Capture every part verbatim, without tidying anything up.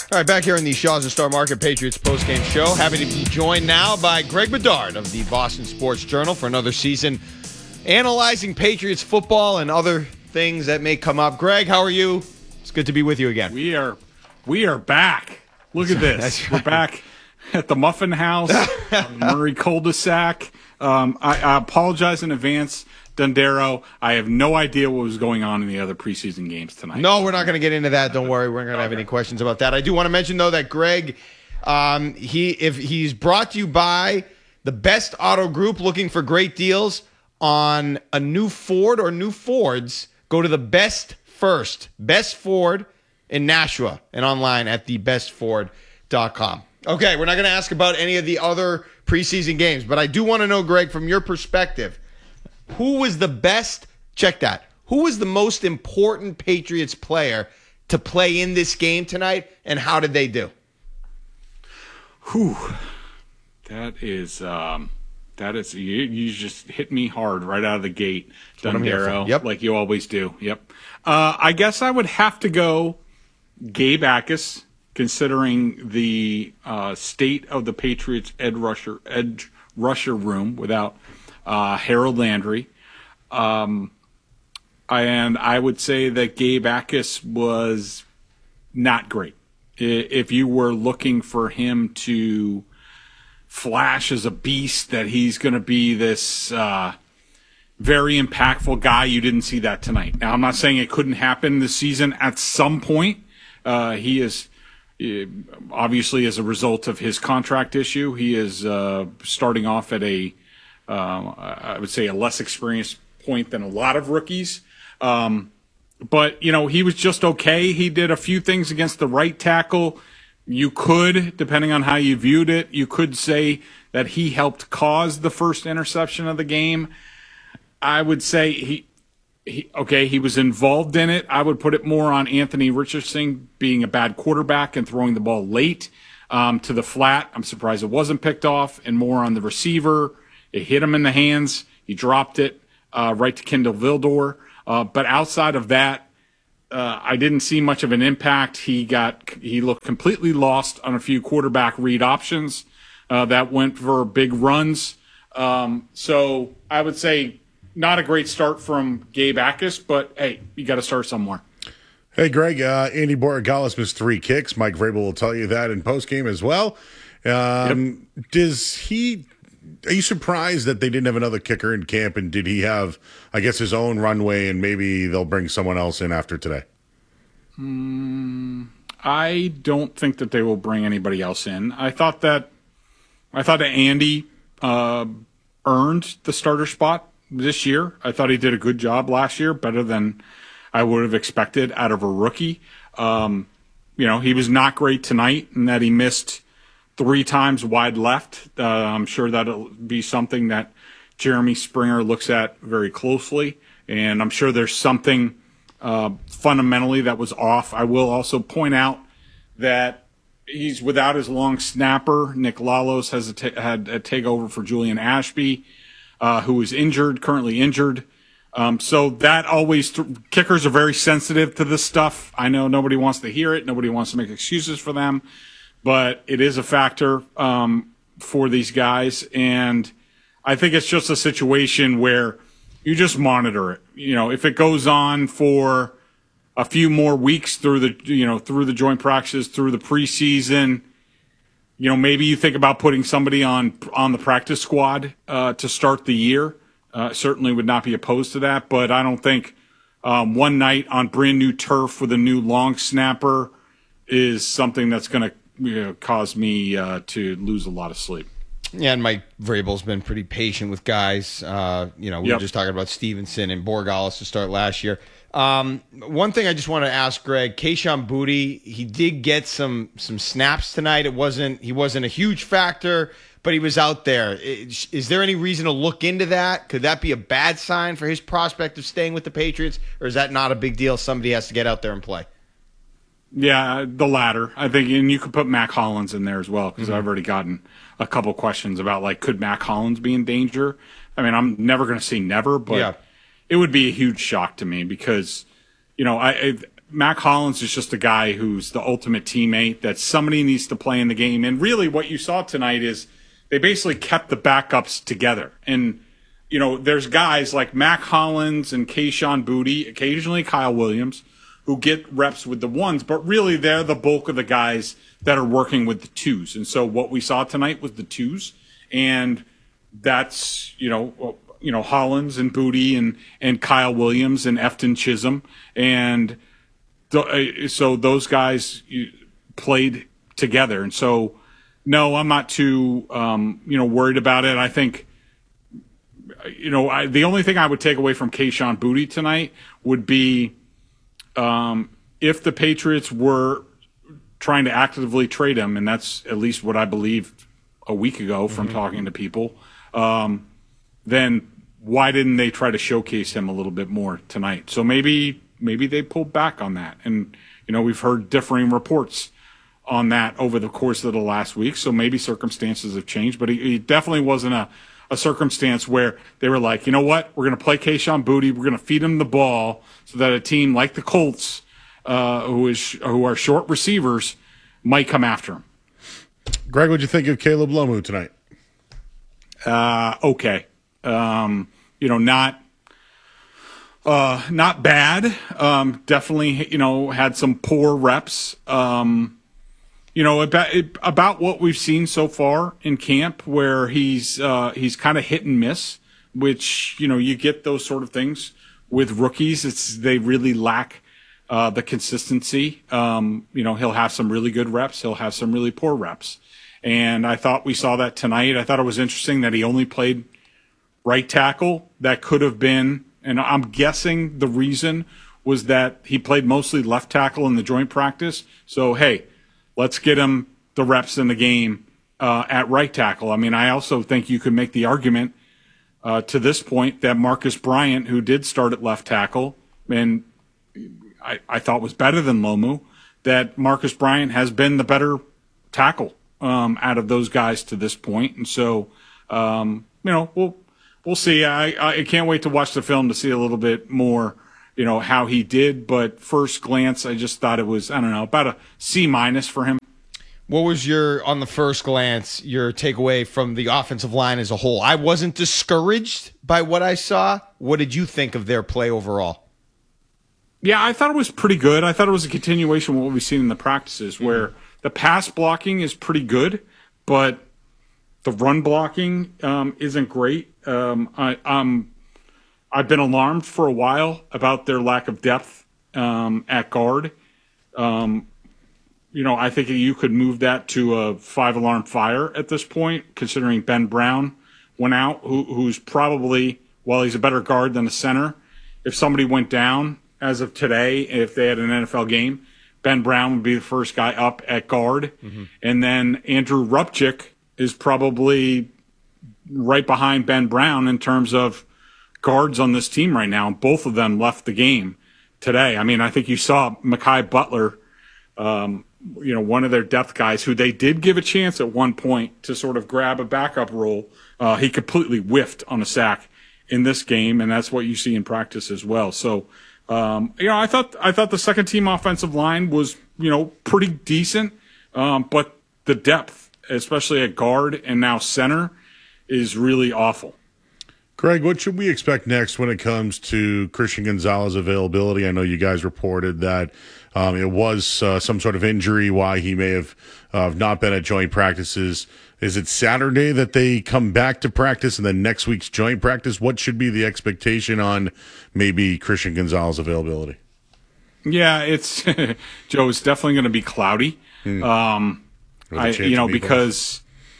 All right, back here in the Shaw's and Star Market Patriots postgame show. Happy to be joined now by Greg Bedard of the Boston Sports Journal for another season analyzing Patriots football and other things that may come up. Greg, how are you? It's good to be with you again. We are we are back. Look at this. That's right. We're back at the Muffin House, on Murray cul-de-sac. Um, I, I apologize in advance, Dundero. I have no idea what was going on in the other preseason games tonight. No, we're not going to get into that. Don't worry. We're not going to have any questions about that. I do want to mention, though, that Greg, um, he if he's brought to you by the Best Auto Group, looking for great deals on a new Ford or new Fords, go to the Best First, Best Ford in Nashua, and online at the best ford dot com. Okay, we're not going to ask about any of the other preseason games, but I do want to know, Greg, from your perspective, who was the best, check that, who was the most important Patriots player to play in this game tonight, and how did they do? Whew. That is, um, that is, you, you just hit me hard right out of the gate, Dundero, yep. like you always do. Yep. Uh, I guess I would have to go Gabe Akis, considering the uh, state of the Patriots' edge rusher, edge rusher room without uh, Harold Landry. Um, and I would say that Gabe Akis was not great. If you were looking for him to flash as a beast, that he's going to be this uh, very impactful guy, you didn't see that tonight. Now, I'm not saying it couldn't happen this season at some point. Uh, he is uh, obviously, as a result of his contract issue, he is uh, starting off at a, uh, I would say, a less experienced point than a lot of rookies. Um, but, you know, he was just okay. He did a few things against the right tackle. You could, depending on how you viewed it, you could say that he helped cause the first interception of the game. I would say he... He, okay, he was involved in it. I would put it more on Anthony Richardson being a bad quarterback and throwing the ball late um, to the flat. I'm surprised it wasn't picked off, and more on the receiver. It hit him in the hands. He dropped it uh, right to Kendall Vildor. Uh, but outside of that, uh, I didn't see much of an impact. He got he looked completely lost on a few quarterback read options uh, that went for big runs. Um, so I would say, not a great start from Gabe Akis, but hey, you got to start somewhere. Hey, Greg, uh, Andy Borregales missed three kicks. Mike Vrabel will tell you that in postgame as well. Um, yep. Does he? Are you surprised that they didn't have another kicker in camp? And did he have, I guess, his own runway? And maybe they'll bring someone else in after today. Mm, I don't think that they will bring anybody else in. I thought that, I thought that Andy uh, earned the starter spot this year. I thought he did a good job last year, better than I would have expected out of a rookie. Um, you know, he was not great tonight in that he missed three times wide left. Uh, I'm sure that'll be something that Jeremy Springer looks at very closely, and I'm sure there's something uh, fundamentally that was off. I will also point out that he's without his long snapper. Nick Lalos has a t- had a takeover for Julian Ashby, Uh, who is injured, currently injured. Um, so that always, th- kickers are very sensitive to this stuff. I know nobody wants to hear it. Nobody wants to make excuses for them, but it is a factor um, for these guys. And I think it's just a situation where you just monitor it. You know, if it goes on for a few more weeks through the, you know, through the joint practices, through the preseason, you know, maybe you think about putting somebody on on the practice squad uh, to start the year. Uh, certainly would not be opposed to that, but I don't think um, one night on brand new turf with a new long snapper is something that's going to you know, cause me uh, to lose a lot of sleep. Yeah, and Mike Vrabel's been pretty patient with guys. Uh, you know, we yep. were just talking about Stevenson and Borregales to start last year. Um, one thing I just want to ask Greg, Kayshon Boutte, he did get some some snaps tonight. It wasn't he wasn't a huge factor, but he was out there. Is, is there any reason to look into that? Could that be a bad sign for his prospect of staying with the Patriots, or is that not a big deal? Somebody has to get out there and play. Yeah, the latter. I think, and you could put Mac Hollins in there as well, because mm-hmm. I've already gotten a couple questions about, like, could Mac Hollins be in danger? I mean, I'm never going to say never, but yeah. It would be a huge shock to me because, you know, I, I Mac Hollins is just a guy who's the ultimate teammate, that somebody needs to play in the game. And really what you saw tonight is they basically kept the backups together. And, you know, there's guys like Mac Hollins and Kayshon Boutte, occasionally Kyle Williams, who get reps with the ones, but really they're the bulk of the guys that are working with the twos. And so what we saw tonight was the twos. And that's, you know, you know, Hollins and Boutte and, and Kyle Williams and Efton Chisholm. And th- so those guys played together. And so, no, I'm not too, um, you know, worried about it. I think, you know, I, the only thing I would take away from Kayshon Boutte tonight would be um, if the Patriots were trying to actively trade him, and that's at least what I believed a week ago from mm-hmm. talking to people, um, then why didn't they try to showcase him a little bit more tonight? So maybe maybe they pulled back on that. And, you know, we've heard differing reports on that over the course of the last week, so maybe circumstances have changed. But it, it definitely wasn't a, a circumstance where they were like, you know what, we're going to play Kayshon Boutte, we're going to feed him the ball so that a team like the Colts, uh, who is who are short receivers, might come after him. Greg, what'd you think of Caleb Lomu tonight? Uh, okay. Um, you know, not uh, not bad. Um, definitely, you know, had some poor reps. Um, you know, about about what we've seen so far in camp, where he's uh, he's kind of hit and miss. Which, you know, you get those sort of things with rookies. It's they really lack uh, the consistency. Um, you know, he'll have some really good reps. He'll have some really poor reps. And I thought we saw that tonight. I thought it was interesting that he only played right tackle. That could have been, and I'm guessing the reason was that he played mostly left tackle in the joint practice. So, hey, let's get him the reps in the game uh, at right tackle. I mean, I also think you could make the argument uh, to this point that Marcus Bryant, who did start at left tackle, and I, I thought was better than Lomu, that Marcus Bryant has been the better tackle Um, out of those guys to this point. And so, um, you know, we'll, we'll see. I, I can't wait to watch the film to see a little bit more, you know, how he did. But first glance, I just thought it was, I don't know, about a C minus for him. What was your, on the first glance, your takeaway from the offensive line as a whole? I wasn't discouraged by what I saw. What did you think of their play overall? Yeah, I thought it was pretty good. I thought it was a continuation of what we've seen in the practices where mm-hmm. the pass blocking is pretty good, but the run blocking um, isn't great. Um, I, um, I've been alarmed for a while about their lack of depth um, at guard. Um, you know, I think you could move that to a five-alarm fire at this point, considering Ben Brown went out, who, who's probably, while he's a better guard than a center, if somebody went down as of today, if they had an N F L game, Ben Brown would be the first guy up at guard. Mm-hmm. And then Andrew Rupchick is probably right behind Ben Brown in terms of guards on this team right now. Both of them left the game today. I mean, I think you saw Mekhi Butler, um, you know, one of their depth guys who they did give a chance at one point to sort of grab a backup role. Uh, he completely whiffed on a sack in this game, and that's what you see in practice as well. So, Um, you know, I thought I thought the second team offensive line was, you know, pretty decent, um, but the depth, especially at guard and now center, is really awful. Greg, what should we expect next when it comes to Christian Gonzalez availability? I know you guys reported that um, it was uh, some sort of injury, why he may have uh, not been at joint practices. Is it Saturday that they come back to practice and then next week's joint practice? What should be the expectation on maybe Christian Gonzalez availability? Yeah, it's Joe. It's definitely going to be cloudy. Hmm. Um, I, you know, because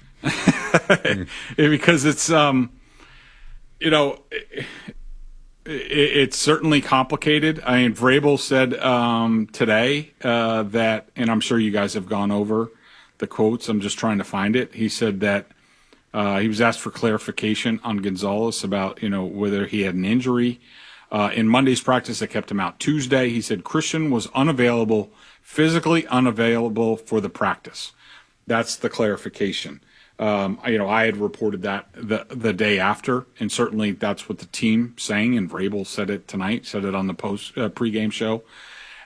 hmm. because it's um, you know, it, it, it's certainly complicated. I mean, Vrabel said um, today uh, that, and I'm sure you guys have gone over the quotes. I'm just trying to find it. He said that uh, he was asked for clarification on Gonzalez about, you know, whether he had an injury. Uh, in Monday's practice, they kept him out Tuesday. He said Christian was unavailable, physically unavailable for the practice. That's the clarification. Um, you know, I had reported that the the day after, and certainly that's what the team saying, and Vrabel said it tonight, said it on the post uh, pregame show.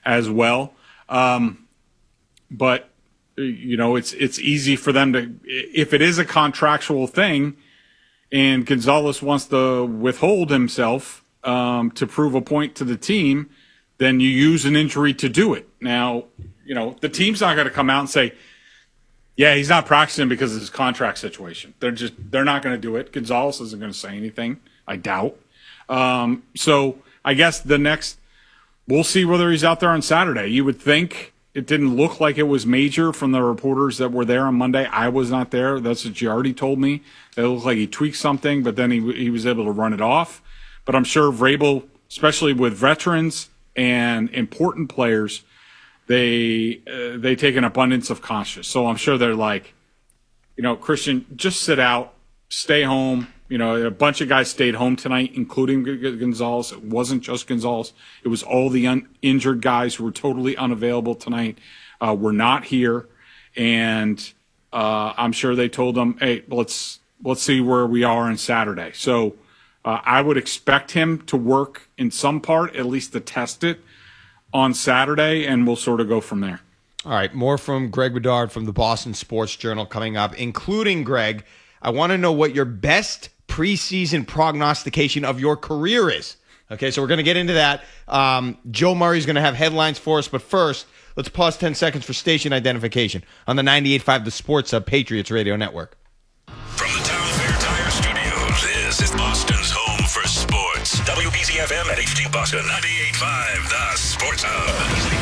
as well. Um, but you know, it's it's easy for them to, if it is a contractual thing, and Gonzalez wants to withhold himself um, to prove a point to the team, then you use an injury to do it. Now, you know, the team's not going to come out and say, yeah, he's not practicing because of his contract situation. They're just, they're not going to do it. Gonzalez isn't going to say anything, I doubt. Um, so I guess the next, we'll see whether he's out there on Saturday. You would think it didn't look like it was major from the reporters that were there on Monday. I was not there. That's what Giardi told me. It looked like he tweaked something, but then he he was able to run it off. But I'm sure Vrabel, especially with veterans and important players, they uh, they take an abundance of caution. So I'm sure they're like, you know, Christian, just sit out, stay home. You know, a bunch of guys stayed home tonight, including Gonzalez. It wasn't just Gonzalez. It was all the un- injured guys who were totally unavailable tonight. Uh, were not here. And uh, I'm sure they told them, hey, let's let's see where we are on Saturday. So uh, I would expect him to work in some part, at least to test it on Saturday, and we'll sort of go from there. All right, more from Greg Bedard from the Boston Sports Journal coming up, including, Greg, I want to know what your best preseason prognostication of your career is. Okay, so we're going to get into that. Um, Joe Murray's going to have headlines for us, but first, let's pause ten seconds for station identification on the ninety-eight point five The Sports Hub Patriots Radio Network. From the Town Fair Tire Studios, this is Boston's home for sports. W B Z F M at H D Boston, ninety-eight point five The Sports Hub.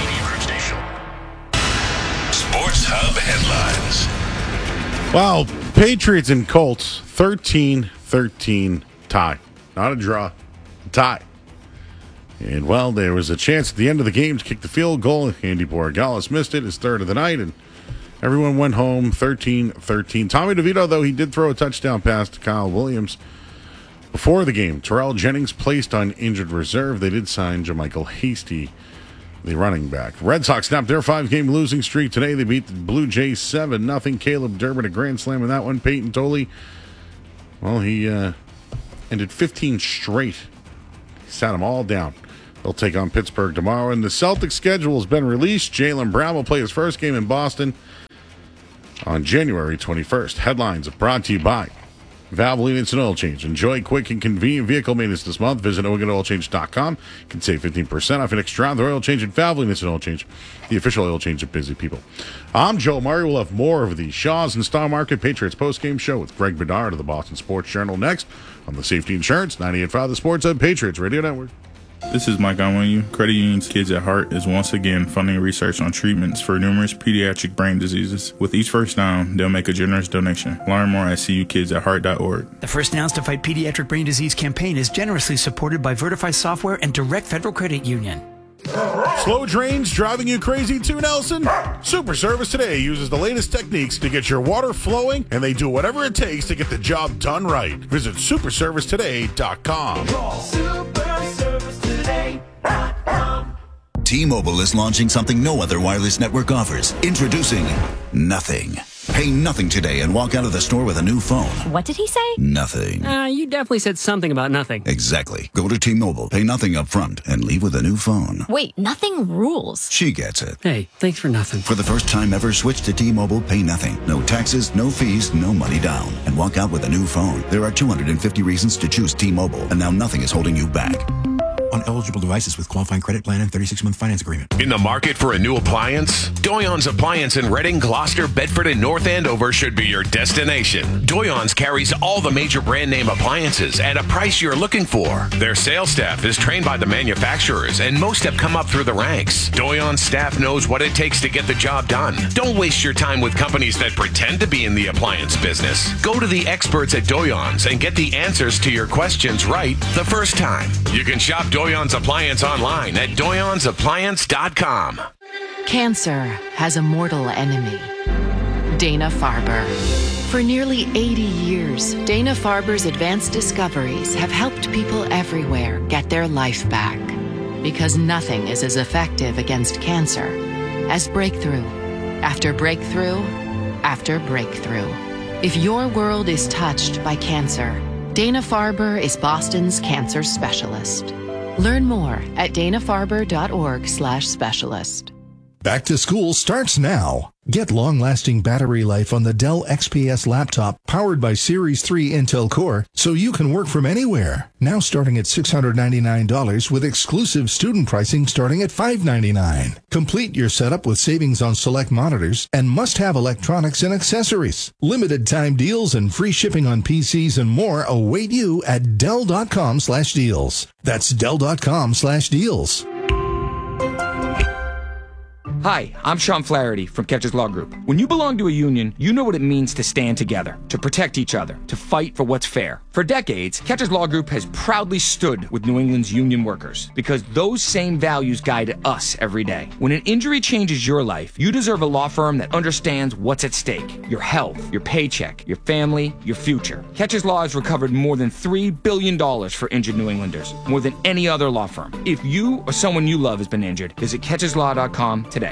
Sports Hub headlines. Wow, Patriots and Colts, thirteen thirteen tie. Not a draw, a tie. And, well, there was a chance at the end of the game to kick the field goal. Andy Borregales missed it, his third of the night, and everyone went home thirteen thirteen. Tommy DeVito, though, he did throw a touchdown pass to Kyle Williams before the game. Terrell Jennings placed on injured reserve. They did sign JaMychal Hasty, the running back. Red Sox snapped their five-game losing streak today. They beat the Blue Jays seven nothing. Caleb Durbin, a grand slam in that one. Peyton Tolley, well, he uh, ended fifteen straight. He sat them all down. They'll take on Pittsburgh tomorrow. And the Celtics schedule has been released. Jaylen Brown will play his first game in Boston on January twenty-first. Headlines brought to you by Valvoline Instant Oil Change. Enjoy quick and convenient vehicle maintenance this month. Visit Oregon Oil Change dot com. You can save fifteen percent off your next round of oil change at Valvoline Instant Oil Change, the official oil change of busy people. I'm Joe Murray. We'll have more of the Shaw's and Star Market Patriots postgame show with Greg Bedard of the Boston Sports Journal next on the Safety Insurance ninety-eight point five The Sports Hub Patriots Radio Network. This is Mike Onwenu. Credit Union's Kids at Heart is once again funding research on treatments for numerous pediatric brain diseases. With each first down, they'll make a generous donation. Learn more at c u kids at heart dot org. The First Downs to Fight Pediatric Brain Disease campaign is generously supported by Vertify Software and Direct Federal Credit Union. Slow drains driving you crazy too, Nelson? Super Service Today uses the latest techniques to get your water flowing, and they do whatever it takes to get the job done right. Visit super service today dot com. T-Mobile is launching something no other wireless network offers. Introducing Nothing. Pay nothing today and walk out of the store with a new phone. What did he say? Nothing. Uh, you definitely said something about nothing. Exactly. Go to T-Mobile, pay nothing up front, and leave with a new phone. Wait, nothing rules. She gets it. Hey, thanks for nothing. For the first time ever, switch to T-Mobile, pay nothing. No taxes, no fees, no money down. And walk out with a new phone. There are two hundred fifty reasons to choose T-Mobile, and now nothing is holding you back. On eligible devices with qualifying credit plan and thirty-six month finance agreement. In the market for a new appliance? Doyon's Appliance in Reading, Gloucester, Bedford, and North Andover should be your destination. Doyon's carries all the major brand name appliances at a price you're looking for. Their sales staff is trained by the manufacturers, and most have come up through the ranks. Doyon's staff knows what it takes to get the job done. Don't waste your time with companies that pretend to be in the appliance business. Go to the experts at Doyon's and get the answers to your questions right the first time. You can shop Doyon's Appliance online at doyons appliance dot com. Cancer has a mortal enemy, Dana-Farber. For nearly eighty years, Dana-Farber's advanced discoveries have helped people everywhere get their life back. Because nothing is as effective against cancer as breakthrough after breakthrough after breakthrough. If your world is touched by cancer, Dana-Farber is Boston's cancer specialist. Learn more at dana farber dot org slash specialist. Back to school starts now. Get long-lasting battery life on the Dell X P S laptop powered by Series three Intel Core so you can work from anywhere. Now starting at six hundred ninety-nine dollars with exclusive student pricing starting at five hundred ninety-nine dollars. Complete your setup with savings on select monitors and must-have electronics and accessories. Limited time deals and free shipping on P Cs and more await you at Dell.com slash deals. That's Dell.com slash deals. Hi, I'm Sean Flaherty from Catcher's Law Group. When you belong to a union, you know what it means to stand together, to protect each other, to fight for what's fair. For decades, Catcher's Law Group has proudly stood with New England's union workers because those same values guide us every day. When an injury changes your life, you deserve a law firm that understands what's at stake. Your health, your paycheck, your family, your future. Catcher's Law has recovered more than three billion dollars for injured New Englanders, more than any other law firm. If you or someone you love has been injured, visit catchers law dot com today.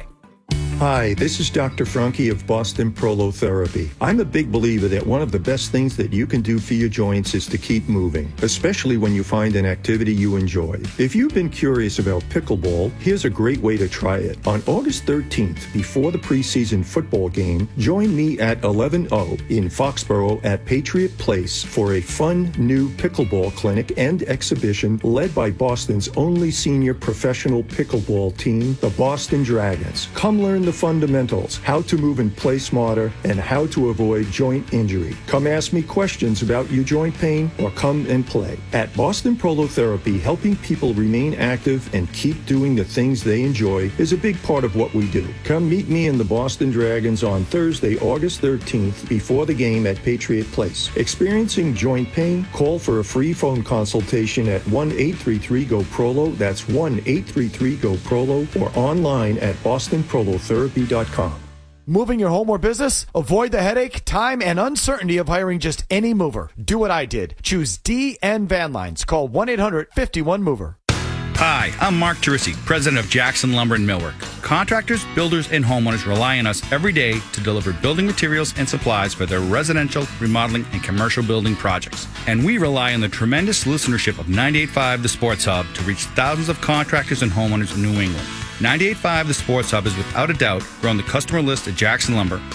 Hi, this is Doctor Franke of Boston Prolotherapy. I'm a big believer that one of the best things that you can do for your joints is to keep moving, especially when you find an activity you enjoy. If you've been curious about pickleball, here's a great way to try it. On August thirteenth, before the preseason football game, join me at eleven oh in Foxborough at Patriot Place for a fun new pickleball clinic and exhibition led by Boston's only senior professional pickleball team, the Boston Dragons. Come learn the fundamentals, how to move and play smarter, and how to avoid joint injury. Come ask me questions about your joint pain or come and play. At Boston Prolotherapy, helping people remain active and keep doing the things they enjoy is a big part of what we do. Come meet me and the Boston Dragons on Thursday, August thirteenth, before the game at Patriot Place. Experiencing joint pain? Call for a free phone consultation at one eight three three G O P R O L O. That's one eight three three G O P R O L O or online at boston prolotherapy dot com. Moving your home or business? Avoid the headache, time, and uncertainty of hiring just any mover. Do what I did. Choose D N Van Lines. Call one eight hundred fifty-one mover. Hi, I'm Mark Teresi, president of Jackson Lumber and Millwork. Contractors, builders, and homeowners rely on us every day to deliver building materials and supplies for their residential, remodeling, and commercial building projects. And we rely on the tremendous listenership of ninety-eight point five The Sports Hub to reach thousands of contractors and homeowners in New England. ninety-eight point five The Sports Hub is without a doubt growing the customer list at Jackson Lumber